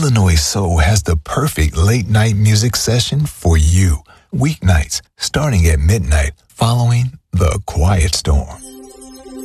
Illinois Soul has the perfect late-night music session for you. Weeknights, starting at midnight, following The Quiet Storm.